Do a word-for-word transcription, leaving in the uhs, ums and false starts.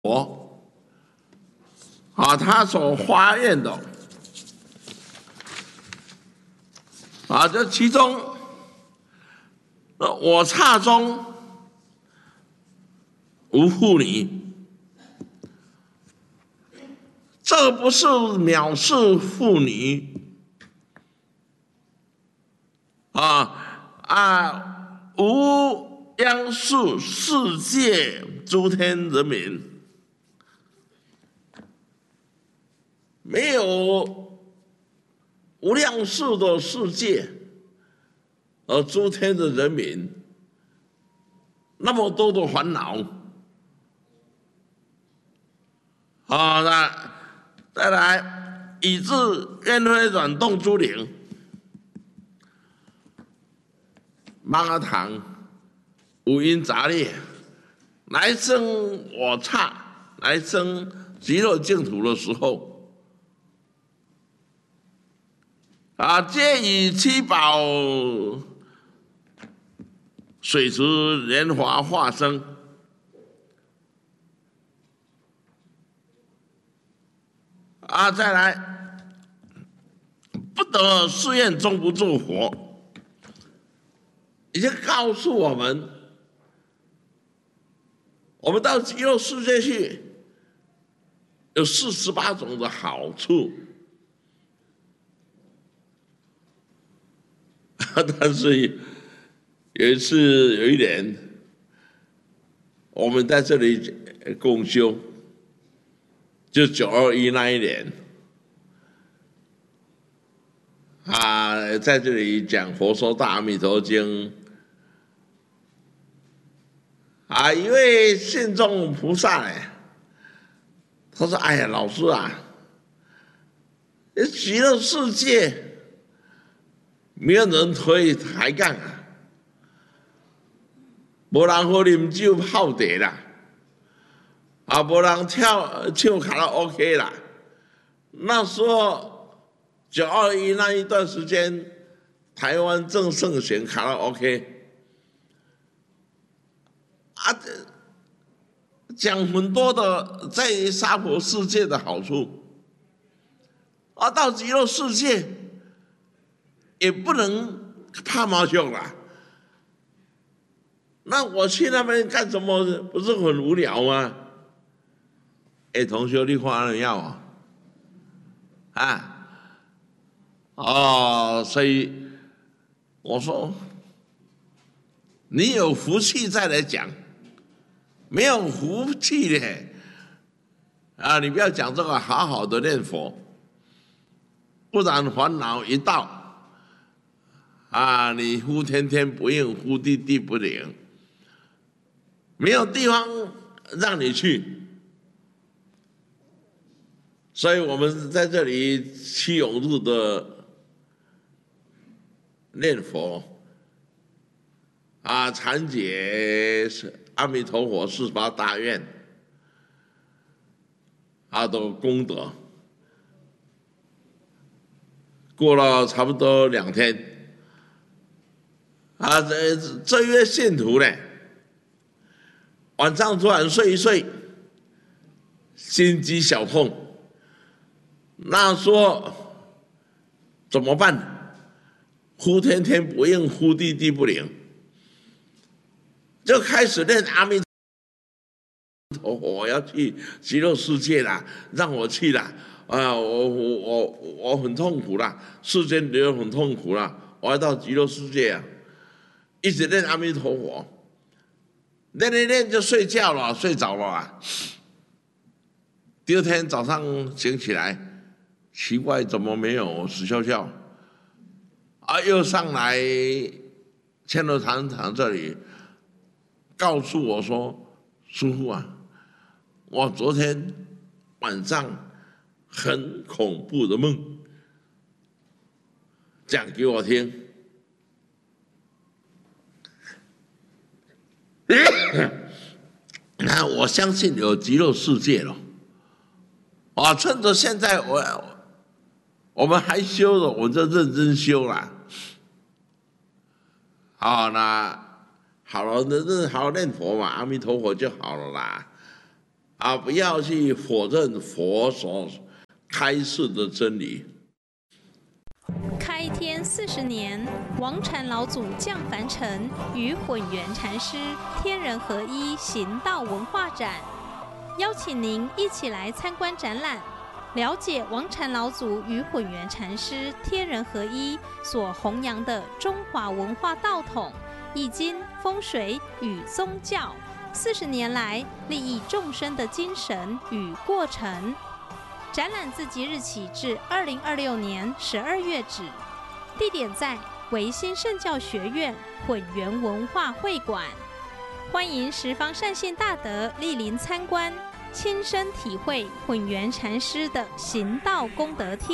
佛啊，他所发愿的啊，这其中，我刹中无妇女，这不是藐视妇女啊啊！无央视世界诸天人民。没有无量世的世界，而诸天的人民那么多的烦恼啊！那再来，以致冤非软动诸灵，芒阿堂五阴杂裂，来生我刹，来生极乐净土的时候。啊，皆以七宝水池莲华化生，啊，再来，不得誓愿终不做佛，已经告诉我们，我们到极乐世界去，有四十八种的好处。但是有一次，有一年，我们在这里共修，就九二一那一年，啊，在这里讲《佛说大阿弥陀经》，啊，一位信众菩萨呢，他说：“哎呀，老师啊，极乐世界。”没有人可以抬杠啊，没人喝啉酒泡茶啦，啊，没人跳唱卡拉 OK 啦。那时候九二一那一段时间，台湾正盛行卡拉 OK， 啊，讲很多的在娑婆世界的好处，啊，到极乐世界。也不能怕毛熊啦，那我去那边干什么？不是很无聊吗？哎，同学，你看人要啊？啊，哦，所以我说，你有福气再来讲，没有福气的啊，你不要讲这个，好好的念佛，不然烦恼一到。啊！你呼天天不应，呼地地不灵，没有地方让你去，所以我们在这里七永日的念佛啊，禅解阿弥陀佛四十八大愿啊的功德，过了差不多两天。啊，这这位信徒呢，晚上突然睡一睡，心肌小痛，那说怎么办？呼天天不应，呼地地不灵，就开始念阿弥陀佛，我要去极乐世界啦，让我去啦！啊，我我我我很痛苦啦，世间人很痛苦啦，我要到极乐世界啊！一直念阿弥陀佛，念一念就睡觉了，睡着了啊。第二天早上醒起来，奇怪，怎么没有死翘翘？啊，又上来千罗堂堂这里，告诉我说：“师父啊，我昨天晚上很恐怖的梦，讲给我听。”那我相信有极乐世界了，啊！趁着现在我我们还修了，我就认真修啦。好，那好了，那那好好念佛嘛，阿弥陀佛就好了啦。 啊，不要去否认佛所开示的真理。 开天四十年，王禅老祖降凡尘，与混元禅师天人合一行道文化展，邀请您一起来参观展览，了解王禅老祖与混元禅师天人合一所弘扬的中华文化道统、易经、风水与宗教四十年来利益众生的精神与过程。展览自即日起至二零二六年十二月止，地点在维新圣教学院混元文化会馆，欢迎十方善信大德莅临参观，亲身体会混元禅师的行道功德天。